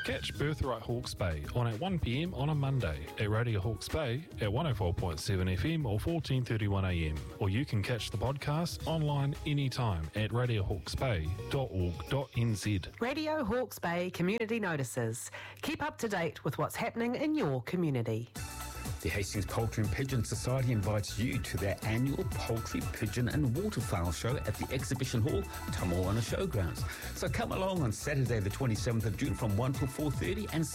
Catch Birthright Hawke's Bay on at 1pm on a Monday at Radio Hawke's Bay at 104.7 FM or 14:31am. Or you can catch the podcast online anytime at radiohawksbay.org.nz. Radio Hawke's Bay Community Notices. Keep up to date with what's happening in your community. The Hastings Poultry and Pigeon Society invites you to their annual Poultry, Pigeon and Waterfowl Show at the Exhibition Hall, Tamoana Showgrounds. So come along on Saturday the 27th of June from 1 till 4:30 and